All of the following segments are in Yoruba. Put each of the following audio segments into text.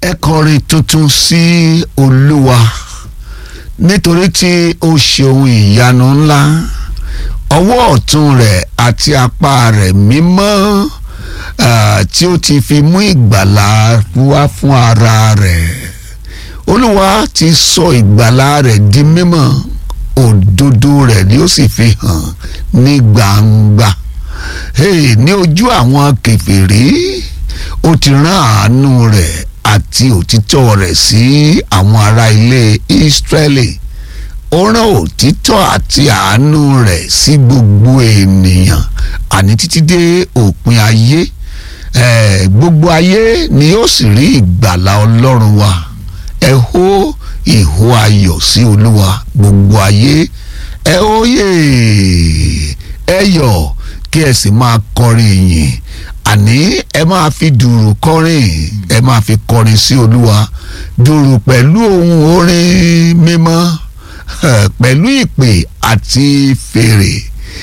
ẹ kọrin tuntun sí Olúwa nítorí tí ó ṣe ohun ìyanu ńlá. Ọwọ́ ọ̀tún rẹ̀ àti apá rẹ̀ mímọ́ tí ó ti fi mú ìgbàlà wá fún ara rẹ̀. Olúwa ti sọ ìgbàlà rẹ̀ di mímọ́, òdodo rẹ̀ ni ó sì fi hàn ní gbangba. Ní ojú àwọn kèfèrí ó ti rán àánú rẹ̀ àti òtítọ́ rẹ̀ sí àwọn ará ilé Ísírẹ́lì. Ó rán òtítọ́ àti àánú rẹ̀ sí gbogbo ènìyàn, àní títí dé òpin ayé. Gbogbo ayé ni ó sì rí ìgbàlà Ọlọ́run wa. Ẹ hó ìhó ayọ̀ sí Olúwa gbogbo ayé. Ẹ hóyè, ẹ yọ̀ kí ẹ sì máa kọrin ìyìn. Àní ẹ máa fi dùrù kọrin, ẹ máa fi kọrin sí Olúwa. Dùrù pẹ̀lú ohun orin mímọ́, pẹ̀lú ìpè àti fèrè.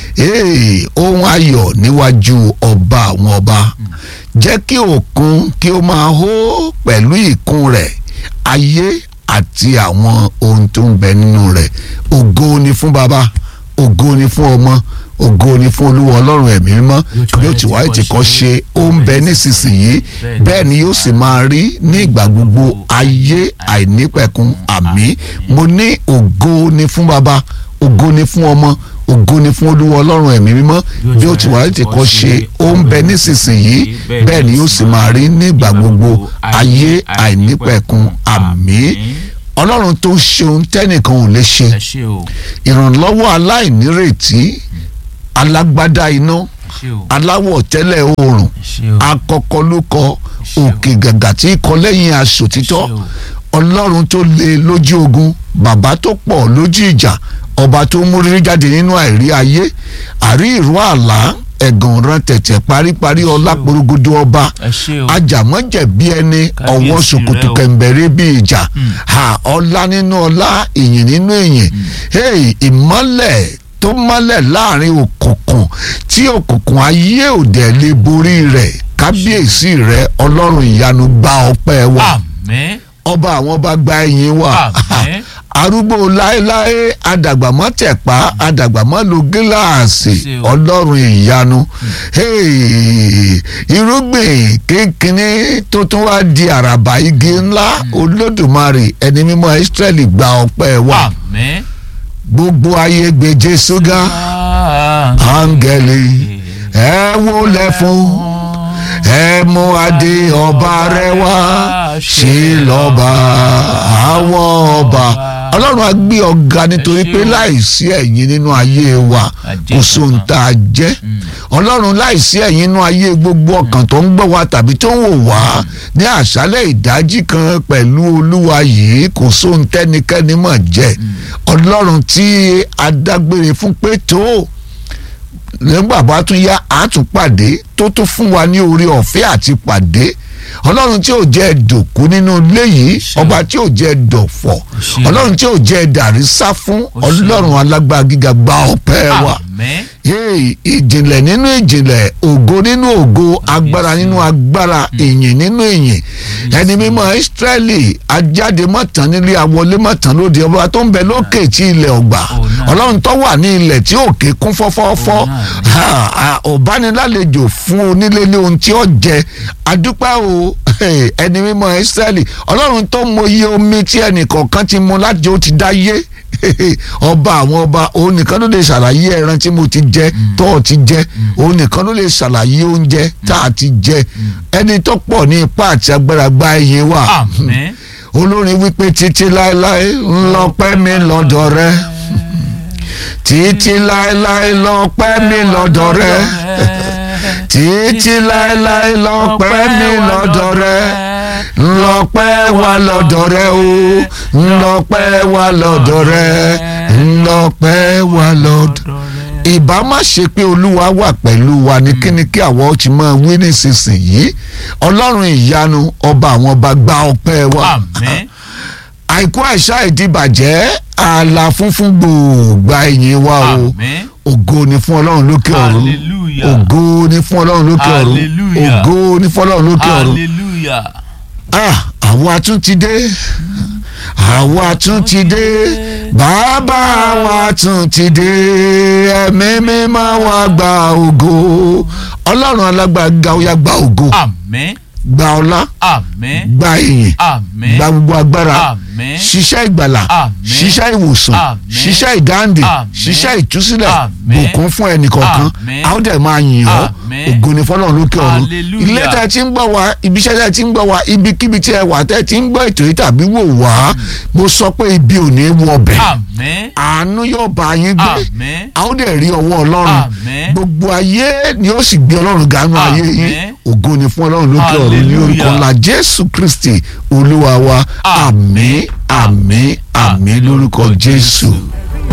Ohun ayọ̀ níwájú ọba àwọn ọba. Jẹ́ kí òkun kí ó máa hó pẹ̀lú ìkún rẹ̀, ayé àti àwọn ohun tó ń bẹ nínú rẹ̀. Ògo ni fún Baba, ògo ni fún Ọmọ, ògo ni fún Olúwa Ọlọ́run ẹ̀mí mímọ́. Bí ó ti wáyé ti kọ́ ṣe, ó ń bẹ nísinsìnyí, bẹ́ẹ̀ ni yóò sì máa rí ní ìgbà gbogbo, ayé àìnípẹ̀kun. Àmín. Mo ní ògo ni fún Baba, ògo ni fún Ọmọ, ògo ni fún Olúwa Ọlọ́run ẹ̀mí mímọ́. Bí ó ti wáyé ti kọ́ ṣe, ó ń bẹ nísinsìnyí, bẹ́ẹ̀ ni yóò sì máa rí ní ìgbà gbogbo, ayé àìnípẹ̀kun. Àmín. Ọlọ́run tó ṣe ohun tẹ́nìkan ò lè ṣe, ìrànlọ́wọ́ aláìnírètí, alágbádá iná, aláwọ̀ tẹ́lẹ̀ oòrùn, akọkọlúkọ, òkè gàgà tí kọ lẹ́yìn aṣòtítọ́, Ọlọ́run tó le lójú ogun, bàbá tó pọ̀ lójú ìjà, ọba tó mú rírí jáde nínú àìrí ayé, àrí ìró àlá, ẹ̀gàn ran tẹ̀tẹ̀ paríparí ọlá porogodo ọba, ajàmọ́jẹ̀bí ẹni, ọwọ́ ṣòkòtò kẹ̀m̀bẹ̀rẹ̀ bí ìjà, ọlá nínú ọlá, ìyìn nínú ìyìn. Ìmọ́lẹ̀ tó mọ́lẹ̀ láàrin òkùnkùn tí òkùnkùn ayé òde lè borí rẹ̀. Kábíyèsí rẹ̀ Ọlọ́run ìyanu, gba ọpẹ́ wa. Ọba àwọn ọba, gba ẹ̀yìn wa. Arúgbó láéláé, adàgbàmọ́ tẹ̀pá, adàgbàmọ́ lo gíláàsì, Ọlọ́run ìyanu. Irúgbìn kékeré tó tún wá di àràbà igi ńlá, Olódùmarè ẹni mímọ́ Ísírẹ́lì, gba ọpẹ́ wa. Gbogbo ayé gbé Jésù ga, áńgẹ́lì ẹ wólẹ̀ fún, ẹ mú adé ọba rẹ̀ wá, ṣe lọ́ba àwọn ọba. Ọlọ́run á gbé ọ̀gá nítorí pé láìsí ẹ̀yin nínú ayé wa kò sóhun tá a jẹ́. Ọlọ́run láìsí ẹ̀yin nínú ayé gbogbo ọkàn tó ń gbọ́ wa tàbí tó ń wò wá ní àṣálẹ́ ìdájí kan pẹ̀lú Olúwa yìí, kò sóhun tẹ́nikẹ́ni mọ̀ jẹ́. Ọlọ́run tí a dágbére fún pé tó nígbà bá tún yá àtúnpàdé, tó tún fún wa ní oore ọ̀fẹ́ àti pàdé. Ọlọ́run tí ò jẹ́ dòkú nínú ilé yìí, ọba tí ò jẹ́ dọ̀fọ̀, Ọlọ́run tí ò jẹ́ dàrísá fún, Ọlọ́run alágbára gíga, gba ọpẹ́ wa. Ìjìnlẹ̀ nínú ìjìnlẹ̀, ògo nínú ògo, agbára nínú agbára, ìyìn nínú ìyìn. Ẹni mímọ́ Ísírẹ́lì, ajáde mọ̀tán nílé, awọlé mọ̀tán lóde, ọba tó ń bẹ lókè tí ilẹ̀ ọgbà, Ọlọ́run tó wà ní ilẹ̀ tí òkè kún fọ́fọ́fọ́, ọ̀bánilálejò fún onílé ní ohun tí ó jẹ. Adúpẹ́ o, ẹni mímọ́ Ísírẹ́lì, Ọlọ́run tó mọ iye omi tí ẹnì kọ̀ọ̀kan ti mu láti ó ti dáyé. Ọba àwọn ọba, òun nìkan ló lè ṣàlàyé ẹran tí mo ti jẹ, tó o ti jẹ. Òun nìkan ló lè ṣàlàyé oúnjẹ tá a ti jẹ. Ẹni tó pọ̀ ní ipá àti agbára, gba ẹ̀yìn wa. Olórin wípé títí láéláé ńlọpẹ́ mi lọ́dọ̀ rẹ, títí láéláé lọ́pẹ́ mi lọ́dọ̀ rẹ, títí láéláé lọ́pẹ́ mi lọ́dọ̀ rẹ, ńlọpẹ́ wa lọ́dọ̀ rẹ o, ńlọpẹ́ wa lọ́dọ̀ rẹ, ńlọpẹ́ wa lọ́dọ̀. Ìbá má ṣe pé Olúwa wà pẹ̀lú wa ní kíni kí àwọn ti máa wí nísinsìnyí. Ọlọ́run ìyanu, ọba àwọn ọba, gba ọpẹ́ wa. Àìkú àìsà ìdìbàjẹ́, ààlà funfun gbòògbà ẹ̀yìn wa o. Ògo ni fún Ọlọ́run lókè ọ̀run, ògo ni fún Ọlọ́run lókè ọ̀run, ògo ni fún Ọlọ́run lókè ọ̀run. àwa tún ti dé, àwa tún ti dé, bàbá wa tún ti dé, ẹ̀mí mímọ́ wa gba ògo. Ọlọ́run alágbára ó yá gba ògo. Àmín. Gba ọlá. Àmín. Gba ìyìn. Àmín. Gba gbogbo agbára. Àmín. Ṣiṣẹ́ ìgbàlà. Àmín. Ṣiṣẹ́ ìwòsàn. Àmín. Ṣiṣẹ́ ìdáǹdè. Àmín. Ṣiṣẹ́ ìtúsílẹ̀. Àmín. Bùkún fún ẹnìkọ̀ọ̀kan. Àmín. A ó dẹ̀ máa yìn ọ́. Àmín. Ògo ni fọ́lọ́run lókè ọ̀run. Hallelujah. Ilé tẹ́ ti ń gbọ́ wa, ibiṣẹ́ tẹ́ ti ń gbọ́ wa, ibikíbi tí ẹ wà tẹ́ ti ń gbọ́ ètò yìí tàbí wò wá, mo sọ pé ibi ò ní wọ bẹ̀. Àmín. Àánú yóò bá yín gbé. Àmín. A ó dẹ̀ rí ọwọ́ Ọlọ́run. Àmín. Gbogbo ayé ni ó sì gbé Ọlọ́run gánú ayé yín. Àmín. Ògo ni fún Ọlọ́run lókè ọ̀run ní orúkọ ńlá Jésù Kristi Olúwa wa. Àmín, àmín, àmín lórúkọ Jésù.